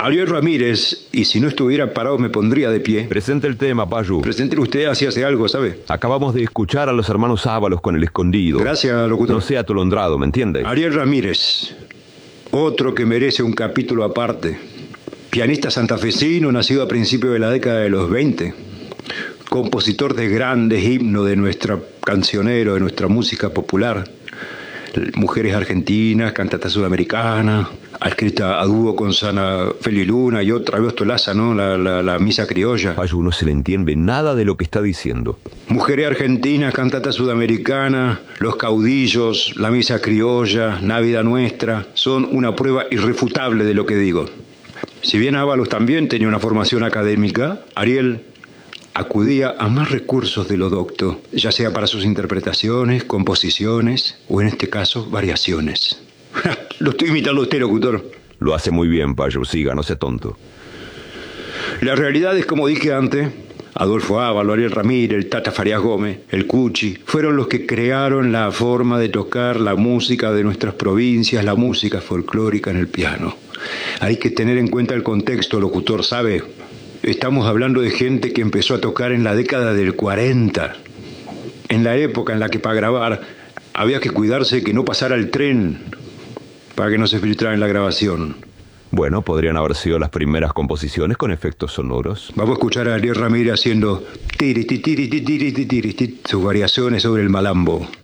Ariel Ramírez, y si no estuviera parado me pondría de pie. Presente el tema, Payu. Presente usted, así hace algo, ¿sabe? Acabamos de escuchar a los hermanos Ábalos con El Escondido. Gracias, locutor. No sea atolondrado, ¿me entiende? Ariel Ramírez, otro que merece un capítulo aparte. Pianista santafesino, nacido a principios de la década de los 20. Compositor de grandes himnos de nuestra cancionero, de nuestra música popular. Mujeres argentinas, cantata sudamericana, escrita a dúo con Sana Feliluna y otra vez Tolaza, ¿no? La misa criolla. Payu, no se le entiende nada de lo que está diciendo. Mujeres argentinas, cantata sudamericana, Los caudillos, la misa criolla, Navidad nuestra, son una prueba irrefutable de lo que digo. Si bien Ábalos también tenía una formación académica, Ariel acudía a más recursos de lo docto, ya sea para sus interpretaciones, composiciones o en este caso, variaciones. Lo estoy imitando a usted, locutor. Lo hace muy bien, Payu, siga, no sea tonto. La realidad es, como dije antes, Adolfo Ábalos, Ariel Ramírez, el Tata Farías Gómez, el Cuchi, fueron los que crearon la forma de tocar la música de nuestras provincias, la música folclórica en el piano. Hay que tener en cuenta el contexto, locutor, ¿sabe? Estamos hablando de gente que empezó a tocar en la década del 40, en la época en la que para grabar había que cuidarse de que no pasara el tren para que no se filtrara en la grabación. Bueno, podrían haber sido las primeras composiciones con efectos sonoros. Vamos a escuchar a Ariel Ramírez haciendo sus variaciones sobre el malambo.